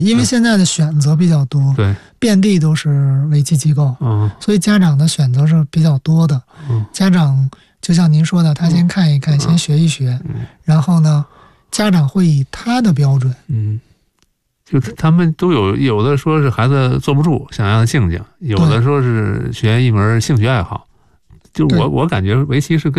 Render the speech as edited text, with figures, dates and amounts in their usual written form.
因为现在的选择比较多， 对， 遍地都是围棋机构，所以家长的选择是比较多的。家长就像您说的，他先看一看，先学一学，然后呢，家长会以他的标准， 就他们都有的说是孩子坐不住，想让他静静；有的说是学一门兴趣爱好。就我感觉围棋是跟